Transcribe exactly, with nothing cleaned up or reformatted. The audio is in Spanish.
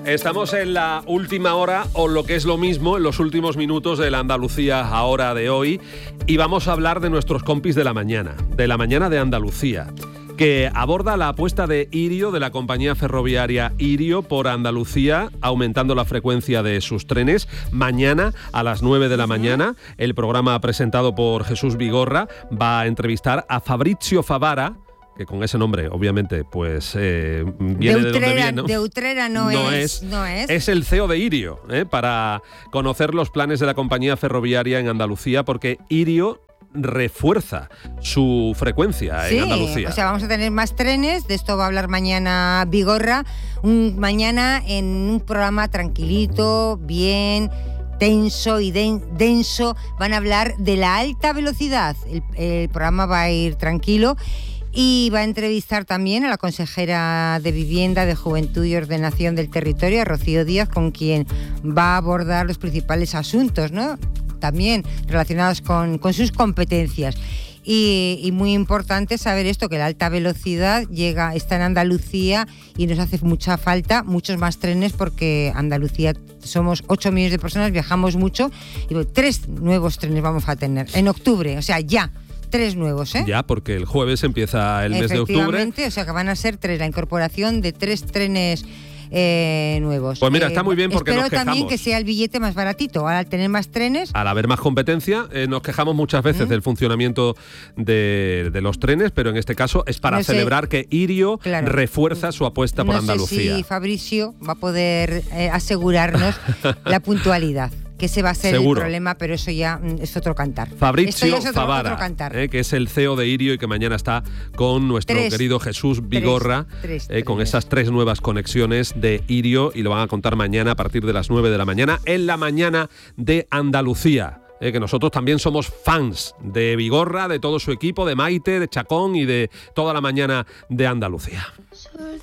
Estamos en la última hora, o lo que es lo mismo, en los últimos minutos de la Andalucía Ahora de hoy, y vamos a hablar de nuestros compis de la mañana, de la mañana de Andalucía, que aborda la apuesta de Irio, de la compañía ferroviaria Irio, por Andalucía, aumentando la frecuencia de sus trenes. Mañana a las nueve de la mañana, el programa presentado por Jesús Vigorra va a entrevistar a Fabrizio Favara, que con ese nombre, obviamente, pues eh, viene de, Utrera, de donde viene, ¿no? De Utrera no, no es, es. No es. Es el C E O de Irio, ¿eh? Para conocer los planes de la compañía ferroviaria en Andalucía, porque Irio refuerza su frecuencia sí, en Andalucía. O sea, vamos a tener más trenes, de esto va a hablar mañana Vigorra, un, mañana en un programa tranquilito, bien tenso y den, denso, van a hablar de la alta velocidad. El, el programa va a ir tranquilo. Y va a entrevistar también a la consejera de Vivienda, de Juventud y Ordenación del Territorio, a Rocío Díaz, con quien va a abordar los principales asuntos, ¿no? También relacionados con, con sus competencias. Y, y muy importante saber esto, que la alta velocidad llega, está en Andalucía y nos hace mucha falta muchos más trenes, porque Andalucía somos ocho millones de personas, viajamos mucho, y tres nuevos trenes vamos a tener en octubre, o sea, ya. Tres nuevos, ¿eh? Ya, porque el jueves empieza el mes de octubre. Efectivamente, o sea que van a ser tres, la incorporación de tres trenes eh, nuevos. Pues mira, eh, está muy bien, porque nos quejamos. Espero también que sea el billete más baratito. Al tener más trenes... Al haber más competencia, eh, nos quejamos muchas veces ¿Mm? del funcionamiento de, de los trenes, pero en este caso es para no sé, celebrar que Irio claro, refuerza su apuesta por no Andalucía. No sé si Fabricio va a poder eh, asegurarnos la puntualidad. Que ese va a ser Seguro. el problema, pero eso ya es otro cantar. Fabricio es otro, Favara, otro cantar. Eh, que es el C E O de Irio y que mañana está con nuestro tres, querido Jesús Vigorra, tres, tres, eh, con tres. esas tres nuevas conexiones de Irio, y lo van a contar mañana a partir de las nueve de la mañana en la mañana de Andalucía. Eh, que nosotros también somos fans de Vigorra, de todo su equipo, de Maite, de Chacón y de toda la mañana de Andalucía.